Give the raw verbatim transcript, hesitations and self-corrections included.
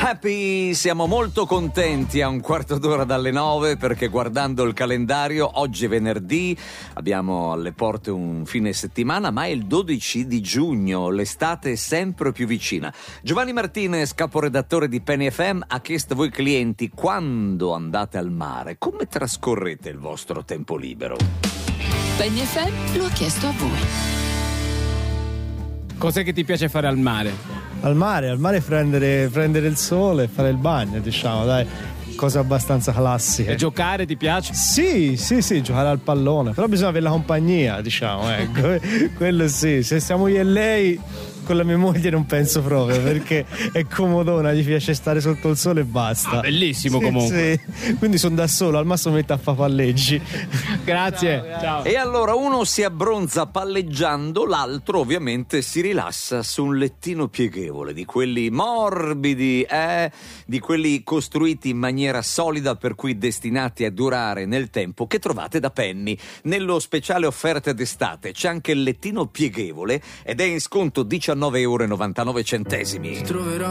Happy, siamo molto contenti a un quarto d'ora dalle nove, perché guardando il calendario oggi è venerdì, abbiamo alle porte un fine settimana, ma è il dodici di giugno, l'estate è sempre più vicina. Giovanni Martinez, caporedattore di Penny F M, ha chiesto a voi clienti: quando andate al mare, come trascorrete il vostro tempo libero? Penny F M lo ha chiesto a voi. Cos'è che ti piace fare al mare? Al mare, al mare prendere, prendere il sole e fare il bagno, diciamo, dai, cose abbastanza classiche. E giocare ti piace? Sì, sì, sì, giocare al pallone, però bisogna avere la compagnia, diciamo, ecco, quello sì, se siamo io e lei, con la mia moglie non penso proprio, perché è comodona, gli piace stare sotto il sole e basta. Ah, bellissimo, sì, comunque. Sì. Quindi sono da solo, al massimo metto a fa palleggi. Grazie. Ciao, Ciao. E allora uno si abbronza palleggiando, l'altro ovviamente si rilassa su un lettino pieghevole, di quelli morbidi, eh? di quelli costruiti in maniera solida, per cui destinati a durare nel tempo, che trovate da Penny. Nello speciale offerte d'estate c'è anche il lettino pieghevole ed è in sconto diciannove euro e novantanove centesimi.